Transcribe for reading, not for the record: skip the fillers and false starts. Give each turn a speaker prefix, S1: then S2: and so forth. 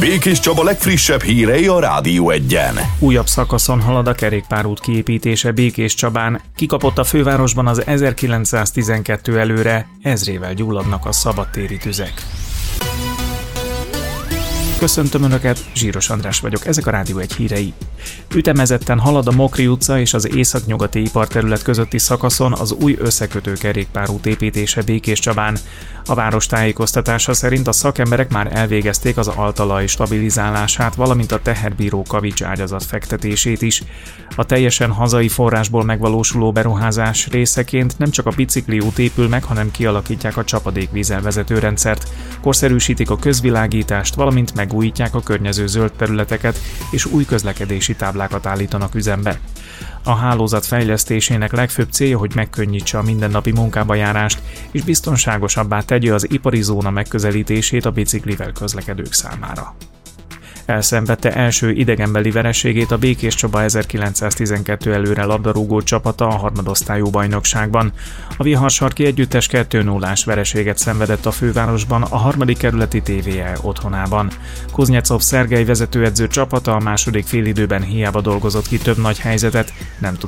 S1: Békés Csaba legfrissebb hírei a Rádió Egyen.
S2: Újabb szakaszon halad a kerékpárút kiépítése Békés Csabán. Kikapott a fővárosban az 1912 előre, ezrével gyulladnak a szabadtéri tüzek. Köszöntöm Önöket, Zsíros András vagyok, ezek a Rádió Egy hírei. Ütemezetten halad a Mokri utca és az északnyugati iparterület közötti szakaszon az új összekötő kerékpárút építése Békés Csabán. A város tájékoztatása szerint a szakemberek már elvégezték az altalaj stabilizálását, valamint a teherbíró kavicságyatzat fektetését is. A teljesen hazai forrásból megvalósuló beruházás részeként nem csak a bicikliút épül meg, hanem kialakítják a csapadékvízzel vezető rendszert, korszerűsítik a közvilágítást, valamint megújítják a környező zöld területeket és új közlekedési táblákat állítanak üzembe. A hálózat fejlesztésének legfőbb célja, hogy megkönnyítse a mindennapi munkába járást és biztonságosabbá tegye az ipari zóna megközelítését a biciklivel közlekedők számára. Elszenvedte első idegenbeli vereségét a Békés Csaba 1912 előre labdarúgó csapata a harmadosztályú bajnokságban. A Viharsarki együttes 2-0-ás vereséget szenvedett a fővárosban a harmadik kerületi TVE otthonában. Kuznyecov Szergej vezetőedző csapata a második félidőben hiába dolgozott ki több nagy helyzetet, nem tudott